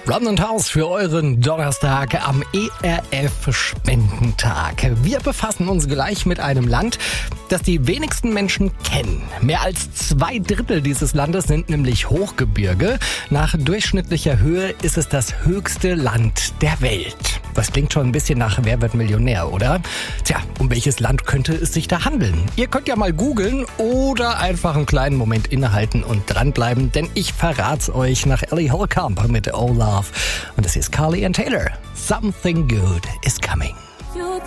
Run und House für euren Donnerstag am ERF-Spendentag. Wir befassen uns gleich mit einem Land, das die wenigsten Menschen kennen. Mehr als 2/3 dieses Landes sind nämlich Hochgebirge. Nach durchschnittlicher Höhe ist es das höchste Land der Welt. Das klingt schon ein bisschen nach Wer wird Millionär, oder? Tja, um welches Land könnte es sich da handeln? Ihr könnt ja mal googeln oder einfach einen kleinen Moment innehalten und dranbleiben, denn ich verrat's euch nach Ellie Holcomb mit Oh Love. Und das ist Carly and Taylor. Something good is coming.